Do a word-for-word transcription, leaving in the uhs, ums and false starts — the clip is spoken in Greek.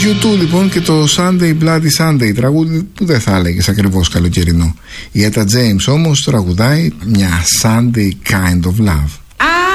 γιου τού λοιπόν και το Sunday Bloody Sunday, τραγούδι που δεν θα έλεγες ακριβώς καλοκαιρινό. Η Etta James όμως τραγουδάει μια Sunday kind of love.